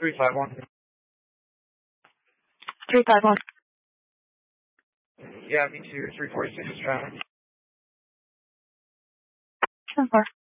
351. 351. Yeah, me too. 346 is traffic. 10-4.